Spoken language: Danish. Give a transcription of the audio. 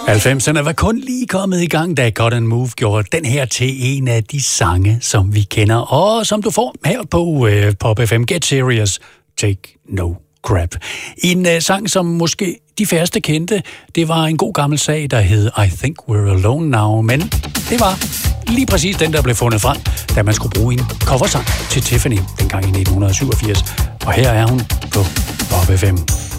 90'erne var kun lige kommet i gang, da God and Move gjorde den her til en af de sange, som vi kender, og som du får her på Pop FM. Get Serious, Take No Crap. En sang, som måske de færreste kendte. Det var en god gammel sag, der hed I Think We're Alone Now, men det var lige præcis den, der blev fundet frem, da man skulle bruge en coversang til Tiffany dengang i 1987. Og her er hun på Pop FM.